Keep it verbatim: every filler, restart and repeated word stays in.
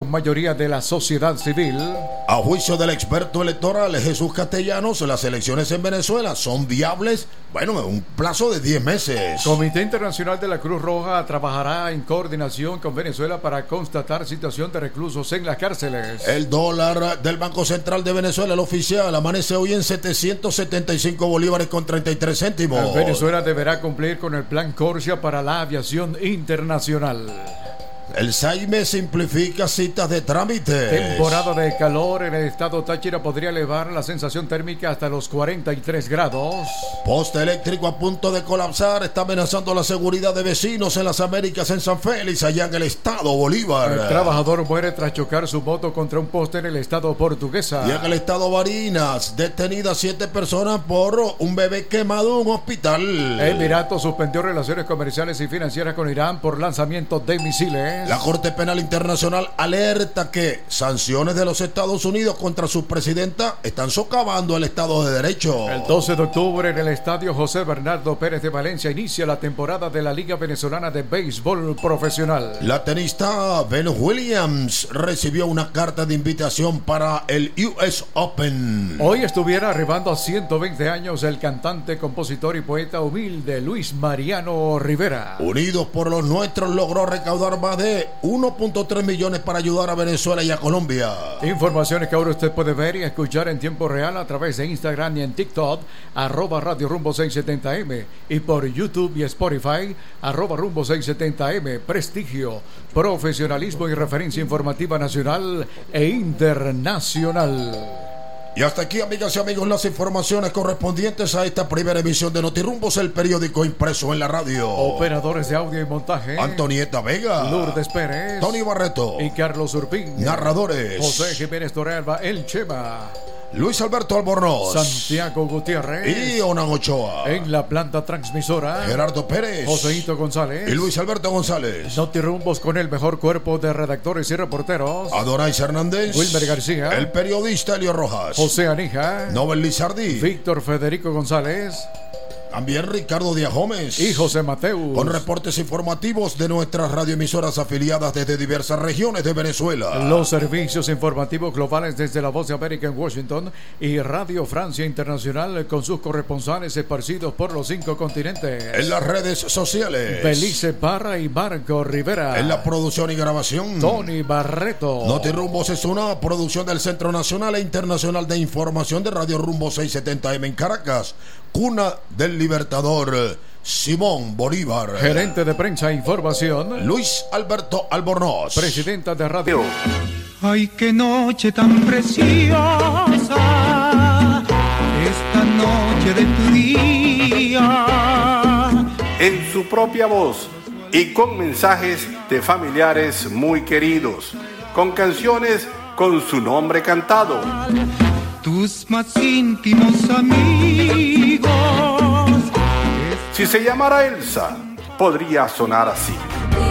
mayoría de la sociedad civil. A juicio del experto electoral Jesús Castellanos, las elecciones en Venezuela son viables, bueno, en un plazo de diez meses. Comité Internacional de la Cruz Roja trabajará en coordinación con Venezuela para constatar situación de reclusos en las cárceles. El dólar del Banco Central de Venezuela, el oficial, amanece hoy en setecientos setenta y cinco bolívares con treinta y tres céntimos. Venezuela deberá cumplir con el plan Corsia para la aviación internacional. El SAIME simplifica citas de trámites. Temporada de calor en el estado Táchira podría elevar la sensación térmica hasta los cuarenta y tres grados. Poste eléctrico a punto de colapsar está amenazando la seguridad de vecinos en las Américas, en San Félix, allá en el estado Bolívar. El trabajador muere tras chocar su moto contra un poste en el estado Portuguesa. Y en el estado Barinas, detenidas siete personas por un bebé quemado en un hospital. Emiratos suspendió relaciones comerciales y financieras con Irán por lanzamiento de misiles. La Corte Penal Internacional alerta que sanciones de los Estados Unidos contra su presidenta están socavando el Estado de Derecho. El doce de octubre en el estadio José Bernardo Pérez de Valencia inicia la temporada de la Liga Venezolana de Béisbol Profesional. La tenista Venus Williams recibió una carta de invitación para el U S Open. Hoy estuviera arribando a ciento veinte años el cantante, compositor y poeta humilde Luis Mariano Rivera. Unidos por los Nuestros logró recaudar más de uno punto tres millones para ayudar a Venezuela y a Colombia. Informaciones que ahora usted puede ver y escuchar en tiempo real a través de Instagram y en TikTok, arroba Radio Rumbo seiscientos setenta eme, y por YouTube y Spotify, arroba Rumbo seiscientos setenta eme. Prestigio, profesionalismo y referencia informativa nacional e internacional. Y hasta aquí, amigas y amigos, las informaciones correspondientes a esta primera emisión de Notirumbos, el periódico impreso en la radio. Operadores de audio y montaje: Antonieta Vega, Lourdes Pérez, Tony Barreto y Carlos Urpín. Narradores: José Jiménez Torrealba, El Chema, Luis Alberto Albornoz, Santiago Gutiérrez y Onan Ochoa. En la planta transmisora, Gerardo Pérez, Joseito González y Luis Alberto González. Notirumbos con el mejor cuerpo de redactores y reporteros: Adorais Hernández, Wilmer García, el periodista Elio Rojas, José Anija, Nobel Lizardi, Víctor Federico González, también Ricardo Díaz Gómez y José Mateus, con reportes informativos de nuestras radioemisoras afiliadas desde diversas regiones de Venezuela. Los servicios informativos globales desde La Voz de América en Washington y Radio Francia Internacional con sus corresponsales esparcidos por los cinco continentes. En las redes sociales, Belice Parra y Marco Rivera. En la producción y grabación, Tony Barreto. Notirumbos es una producción del Centro Nacional e Internacional de Información de Radio Rumbo seiscientos setenta eme en Caracas, cuna del Libertador Simón Bolívar. Gerente de prensa e información, Luis Alberto Albornoz. Presidenta de radio. Ay, qué noche tan preciosa, esta noche de tu día. En su propia voz y con mensajes de familiares muy queridos, con canciones con su nombre cantado. Tus más íntimos amigos. Si se llamara Elsa, podría sonar así.